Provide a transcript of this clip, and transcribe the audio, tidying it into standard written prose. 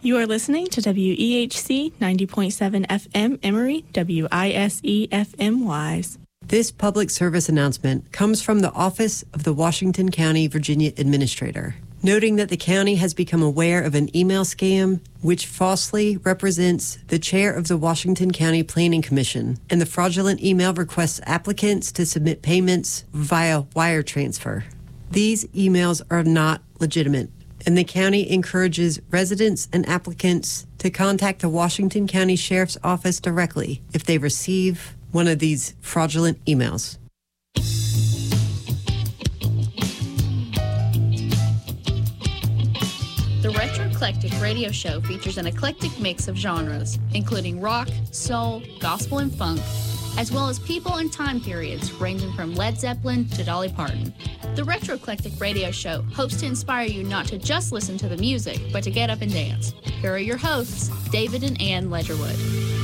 You are listening to WEHC 90.7 FM Emory, WISE FM Wise. This public service announcement comes from the Office of the Washington County, Virginia Administrator, noting that the county has become aware of an email scam which falsely represents the chair of the Washington County Planning Commission, and the fraudulent email requests applicants to submit payments via wire transfer. These emails are not legitimate, and the county encourages residents and applicants to contact the Washington County Sheriff's Office directly if they receive one of these fraudulent emails. The Retro Eclectic radio show features an eclectic mix of genres, including rock, soul, gospel, and funk, as well as people and time periods ranging from Led Zeppelin to Dolly Parton. The Retro Eclectic radio show hopes to inspire you not to just listen to the music, but to get up and dance. Here are your hosts, David and Ann Ledgerwood.